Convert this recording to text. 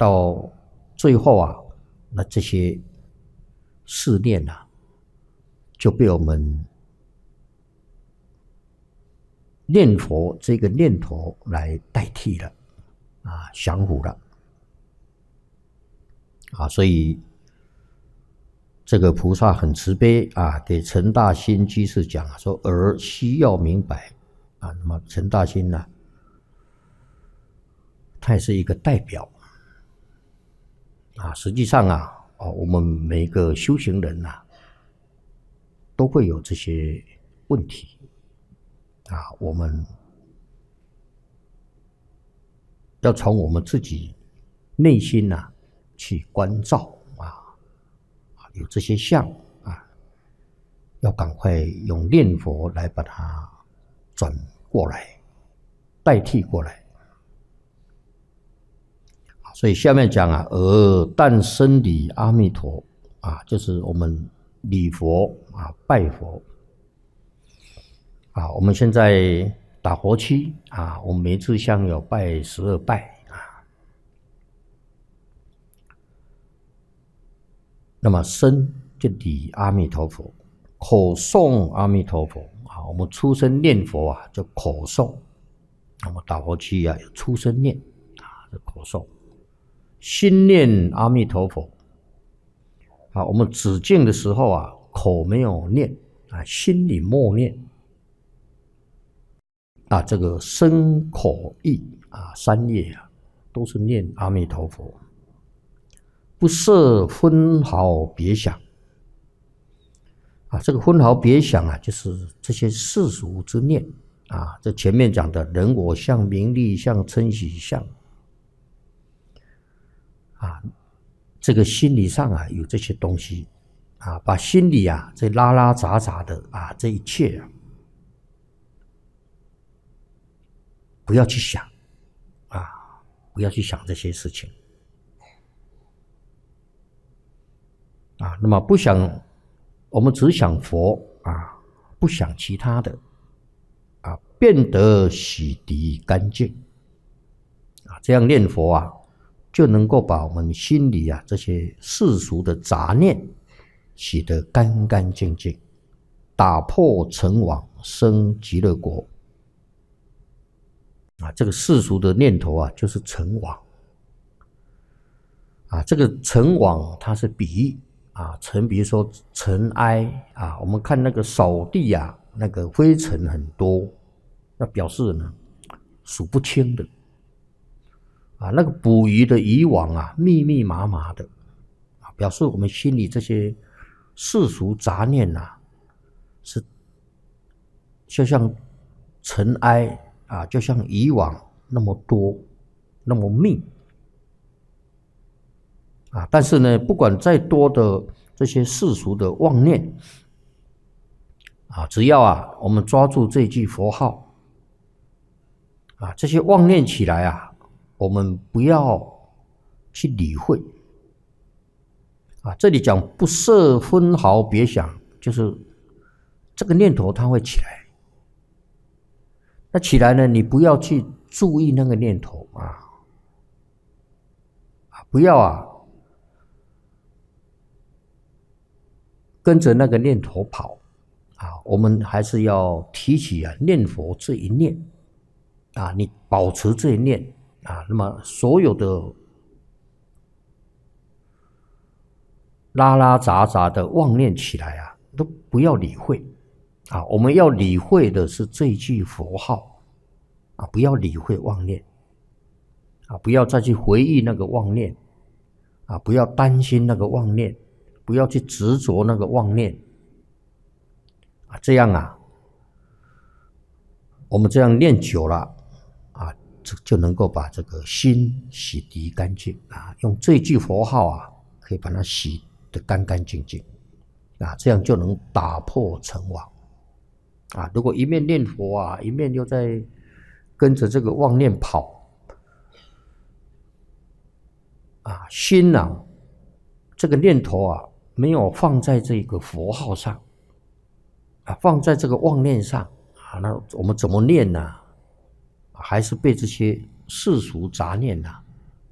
到最后啊，那这些试炼啊，就被我们念佛这个念头来代替了啊，降伏了啊，所以这个菩萨很慈悲啊，给陈大新居士讲说，儿需要明白啊。那么陈大新呢，他也是一个代表啊。实际上啊，我们每个修行人呐，都会有这些问题啊，我们要从我们自己内心呐去关照啊，有这些相啊，要赶快用念佛来把它转过来，代替过来。所以下面讲啊，但生礼阿弥陀啊，就是我们礼佛啊，拜佛啊。我们现在打佛七啊，我们每次香有拜12拜啊。那么身就礼阿弥陀佛，口诵阿弥陀佛啊。我们出声念佛啊，就口诵。那么打佛七啊，有出声念啊，就口诵。心念阿弥陀佛啊，我们止境的时候啊，口没有念啊，心里默念啊，这个身口意啊3业啊，都是念阿弥陀佛，不设分毫别想啊。这个分毫别想啊，就是这些世俗之念啊，这前面讲的人我相、名利相、嗔喜相啊，这个心理上啊有这些东西啊，把心里啊这拉拉杂杂的啊这一切啊，不要去想啊，不要去想这些事情啊。那么不想，我们只想佛啊，不想其他的啊，变得洗涤干净啊，这样念佛啊，就能够把我们心里啊这些世俗的杂念洗得干干净净，打破尘网，生极乐国啊。这个世俗的念头啊，就是尘网啊。这个尘网它是比喻啊，尘比如说尘埃啊，我们看那个扫地啊，那个灰尘很多，那表示呢数不清的啊。那个捕鱼的渔网啊，密密麻麻的啊，表示我们心里这些世俗杂念啊，是就像尘埃啊，就像渔网那么多，那么密啊。但是呢，不管再多的这些世俗的妄念啊，只要啊我们抓住这句佛号啊，这些妄念起来啊，我们不要去理会啊。这里讲不设分毫别想，就是这个念头它会起来，那起来呢，你不要去注意那个念头啊，不要啊跟着那个念头跑啊。我们还是要提起啊念佛这一念啊，你保持这一念啊，那么所有的拉拉杂杂的妄念起来啊，都不要理会啊。我们要理会的是这一句佛号啊，不要理会妄念啊，不要再去回忆那个妄念啊，不要担心那个妄念，不要去执着那个妄念啊。这样啊，我们这样念久了啊，就能够把这个心洗涤干净啊。用这句佛号啊，可以把它洗得干干净净啊，这样就能打破尘网啊。如果一面念佛啊，一面又在跟着这个妄念跑啊，心啊这个念头啊没有放在这个佛号上啊，放在这个妄念上啊，那我们怎么念呢？还是被这些世俗杂念